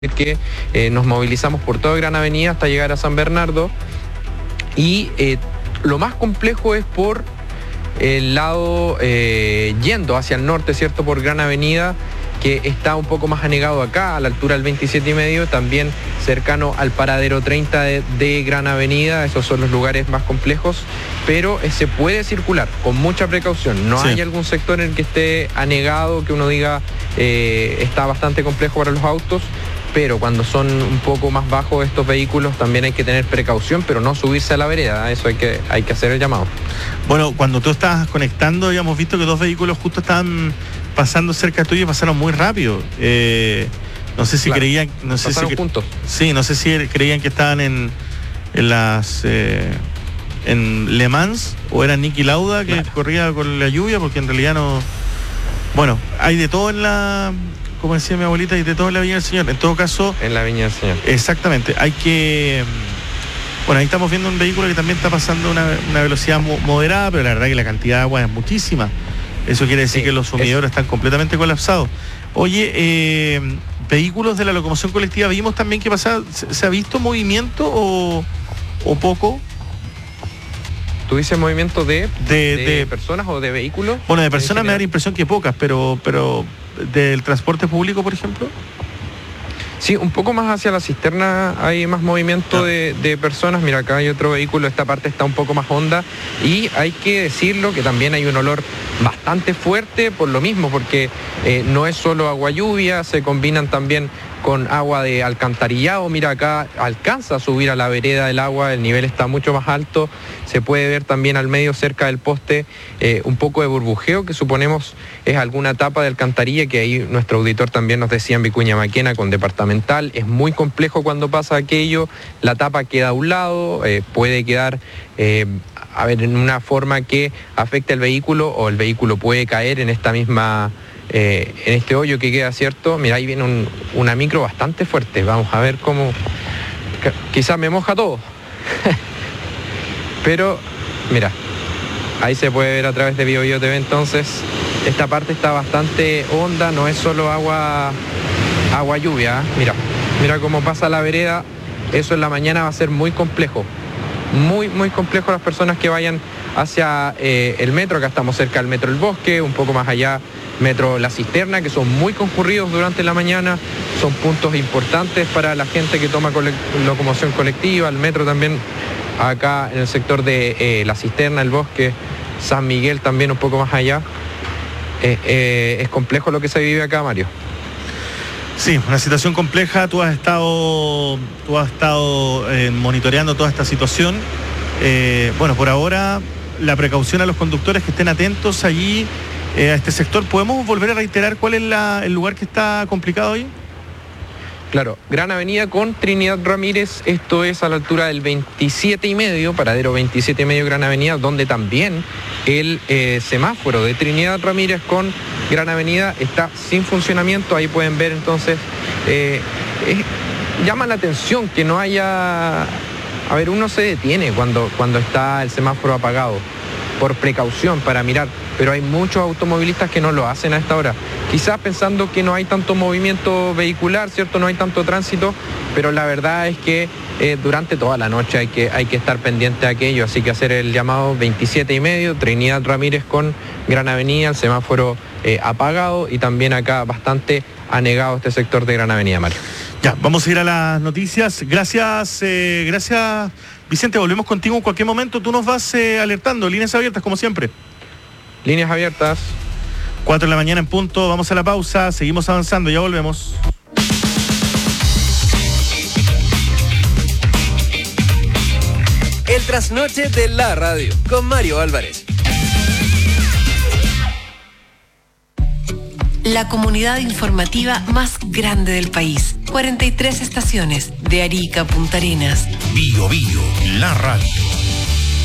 que nos movilizamos por toda Gran Avenida hasta llegar a San Bernardo y lo más complejo es por el lado yendo hacia el norte, ¿cierto? Por Gran Avenida, que está un poco más anegado acá, a la altura del 27,5, también cercano al paradero 30 de Gran Avenida. Esos son los lugares más complejos, pero se puede circular con mucha precaución. No hay algún sector en el que esté anegado, que uno diga está bastante complejo para los autos, pero cuando son un poco más bajos estos vehículos también hay que tener precaución, pero no subirse a la vereda. Eso hay que hacer el llamado. Bueno, cuando tú estabas conectando, habíamos visto que dos vehículos justo estaban pasando cerca tuyo y pasaron muy rápido. No sé si creían... No sé pasaron si juntos. Sí, no sé si creían que estaban en Le Mans o era Niki Lauda que corría con la lluvia, porque en realidad no... Bueno, hay de todo en la... Como decía mi abuelita, hay de todo en la Viña del Señor. En todo caso... En la Viña del Señor. Exactamente. Hay que... Bueno, ahí estamos viendo un vehículo que también está pasando una velocidad moderada, pero la verdad que la cantidad de agua es muchísima. Eso quiere decir que los sumidores están completamente colapsados. Oye, vehículos de la locomoción colectiva, vimos también que pasaba, ¿se ha visto movimiento o poco? ¿Tú dices movimiento de personas o de vehículos? Bueno, de personas me da la impresión que pocas, pero del transporte público, por ejemplo. Sí, un poco más hacia la cisterna hay más movimiento de personas. Mira, acá hay otro vehículo, esta parte está un poco más honda y hay que decirlo que también hay un olor bastante fuerte por lo mismo, porque no es solo agua lluvia, se combinan también con agua de alcantarillado. Mira, acá alcanza a subir a la vereda el agua, el nivel está mucho más alto. Se puede ver también al medio, cerca del poste, un poco de burbujeo, que suponemos es alguna tapa de alcantarilla, que ahí nuestro auditor también nos decía en Vicuña Maquena con departamental. Es muy complejo cuando pasa aquello, la tapa queda a un lado, puede quedar en una forma que afecte al vehículo, o el vehículo puede caer en esta misma... en este hoyo que queda, ¿cierto? Mira, ahí viene una micro bastante fuerte. Vamos a ver cómo... Quizás me moja todo. Pero, mira, ahí se puede ver a través de BioBio TV. Entonces, esta parte está bastante honda, no es solo agua lluvia. Mira cómo pasa la vereda. Eso en la mañana va a ser muy complejo. Muy, muy complejo las personas que vayan hacia el metro. Acá estamos cerca del metro El Bosque, un poco más allá metro La Cisterna, que son muy concurridos durante la mañana, son puntos importantes para la gente que toma locomoción colectiva. El metro también acá en el sector de La Cisterna, El Bosque, San Miguel también un poco más allá. Es complejo lo que se vive acá, Mario. Sí, una situación compleja. Tú has estado monitoreando toda esta situación. Bueno, por ahora la precaución a los conductores que estén atentos allí a este sector. ¿Podemos volver a reiterar cuál es el lugar que está complicado hoy? Claro, Gran Avenida con Trinidad Ramírez, esto es a la altura del 27,5, paradero 27,5 Gran Avenida, donde también el semáforo de Trinidad Ramírez con Gran Avenida está sin funcionamiento. Ahí pueden ver entonces, llama la atención que no haya... A ver, uno se detiene cuando está el semáforo apagado, por precaución, para mirar, pero hay muchos automovilistas que no lo hacen a esta hora. Quizás pensando que no hay tanto movimiento vehicular, ¿cierto? No hay tanto tránsito, pero la verdad es que durante toda la noche hay que estar pendiente de aquello, así que hacer el llamado 27,5, Trinidad Ramírez con Gran Avenida, el semáforo apagado, y también acá bastante anegado este sector de Gran Avenida, Mario. Ya, vamos a ir a las noticias. Gracias, Vicente, volvemos contigo en cualquier momento. Tú nos vas alertando, líneas abiertas como siempre. Líneas abiertas. 4 de la mañana en punto, vamos a la pausa, seguimos avanzando, ya volvemos. El trasnoche de la radio, con Mario Álvarez. La comunidad informativa más grande del país. 43 estaciones, de Arica a Punta Arenas. BioBio, la radio.